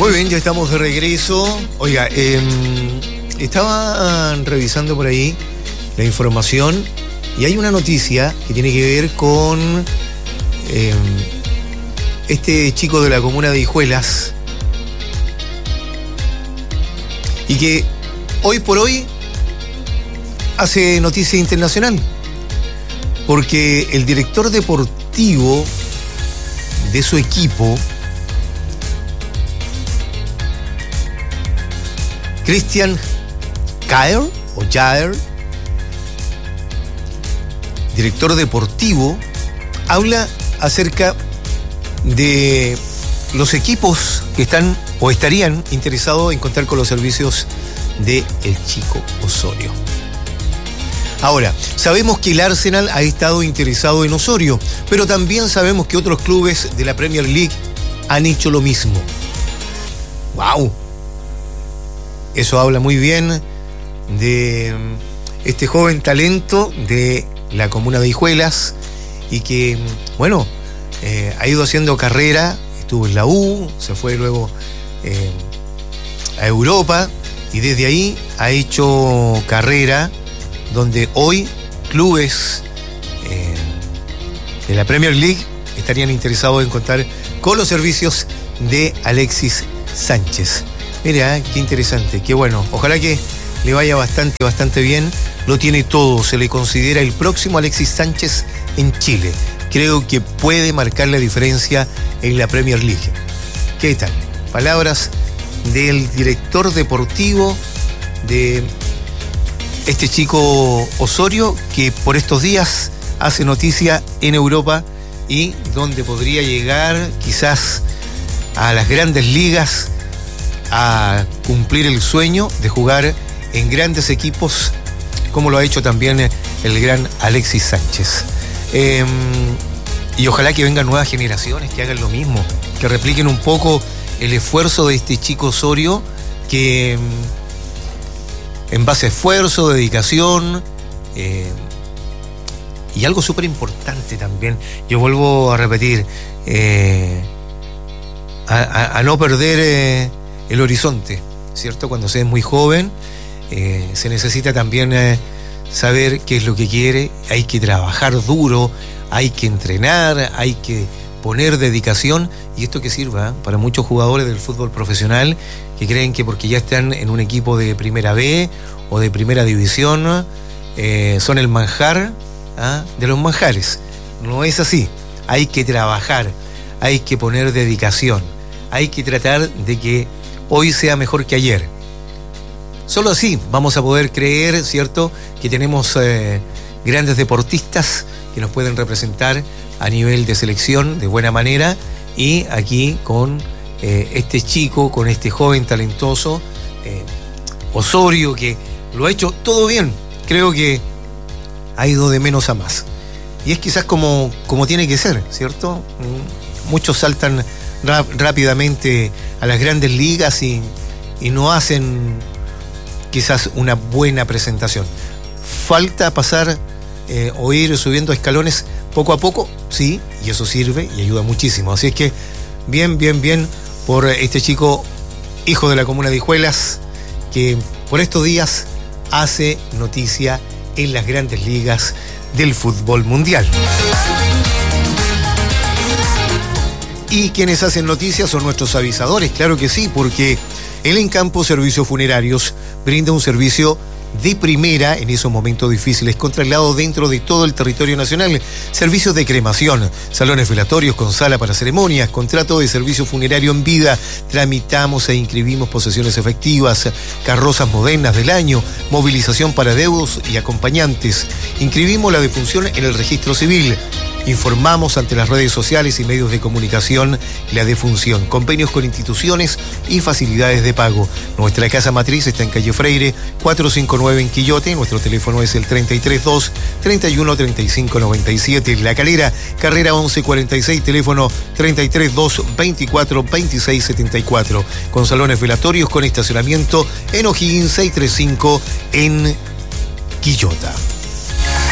Muy bien, ya estamos de regreso. Oiga, estaba revisando por ahí la información y hay una noticia que tiene que ver con este chico de la comuna de Hijuelas y que hoy por hoy hace noticia internacional porque el director deportivo de su equipo, Christian Jaer, director deportivo, habla acerca de los equipos que están o estarían interesados en contar con los servicios de el Chico Osorio. Ahora, sabemos que el Arsenal ha estado interesado en Osorio, pero también sabemos que otros clubes de la Premier League han hecho lo mismo. ¡Wow! Eso habla muy bien de este joven talento de la comuna de Hijuelas y que, bueno, ha ido haciendo carrera, estuvo en la U, se fue luego a Europa y desde ahí ha hecho carrera donde hoy clubes de la Premier League estarían interesados en contar con los servicios de Alexis Sánchez. Mira, qué interesante, qué bueno. Ojalá que le vaya bastante bien. Lo tiene todo, se le considera el próximo Alexis Sánchez en Chile. Creo que puede marcar la diferencia en la Premier League. ¿Qué tal? Palabras del director deportivo de este chico Osorio, que por estos días hace noticia en Europa y donde podría llegar quizás a las grandes ligas a cumplir el sueño de jugar en grandes equipos, como lo ha hecho también el gran Alexis Sánchez. Y ojalá que vengan nuevas generaciones que hagan lo mismo, que repliquen un poco el esfuerzo de este chico Osorio, que en base a esfuerzo, dedicación y algo súper importante también, yo vuelvo a repetir, a no perder el horizonte, ¿cierto? Cuando se es muy joven, se necesita también saber qué es lo que quiere, hay que trabajar duro, hay que entrenar, hay que poner dedicación, y esto que sirva para muchos jugadores del fútbol profesional que creen que porque ya están en un equipo de primera B o de primera división son el manjar de los manjares. No es así, hay que trabajar, hay que poner dedicación, hay que tratar de que hoy sea mejor que ayer. Solo así vamos a poder creer, ¿cierto?, que tenemos grandes deportistas que nos pueden representar a nivel de selección de buena manera, y aquí con este chico, con este joven talentoso Osorio, que lo ha hecho todo bien. Creo que ha ido de menos a más. Y es quizás como tiene que ser, ¿cierto? Muchos saltan rápidamente a las grandes ligas y no hacen quizás una buena presentación. Falta pasar o ir subiendo escalones poco a poco, sí, y eso sirve y ayuda muchísimo. Así es que bien por este chico, hijo de la comuna de Hijuelas, que por estos días hace noticia en las grandes ligas del fútbol mundial. Y quienes hacen noticias son nuestros avisadores, claro que sí, porque el Encampo Servicios Funerarios brinda un servicio de primera en esos momentos difíciles, con traslado dentro de todo el territorio nacional, servicios de cremación, salones velatorios con sala para ceremonias, contrato de servicio funerario en vida, tramitamos e inscribimos posesiones efectivas, carrozas modernas del año, movilización para deudos y acompañantes, inscribimos la defunción en el registro civil, informamos ante las redes sociales y medios de comunicación la defunción, convenios con instituciones y facilidades de pago. Nuestra casa matriz está en calle Freire 459 en Quillote, nuestro teléfono es el 332 31 35 97, La Calera, carrera 1146, teléfono 332 24 26 74, con salones velatorios con estacionamiento en O'Higgins 635 en Quillota.